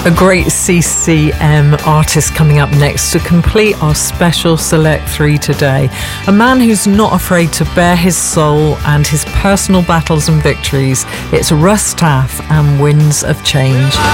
A great CCM artist coming up next to complete our special Select 3 today. A man who's not afraid to bare his soul and his personal battles and victories. It's Russ Taff and Winds of Change.